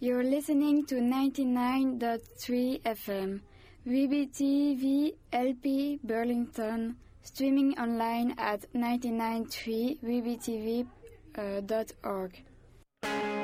You're listening to 99.3 FM, WBTV LP Burlington, streaming online at 993wbtv.org.